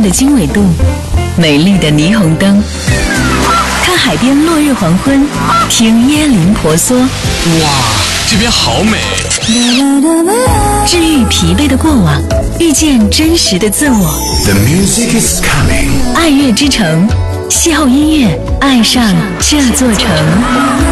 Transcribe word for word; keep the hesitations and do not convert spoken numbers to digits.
的经纬度，美丽的霓虹灯。看海边落日黄昏，听椰林婆娑。 哇，这边好美！ 治愈疲惫的过往，遇见真实的自我。 The music is coming。 爱乐之城，邂逅音乐，爱上这座城。